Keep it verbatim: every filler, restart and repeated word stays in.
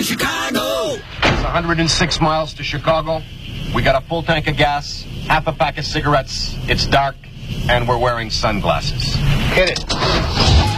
Chicago! It's one hundred six miles to Chicago. We got a full tank of gas, half a pack of cigarettes. It's dark, and we're wearing sunglasses. Hit it.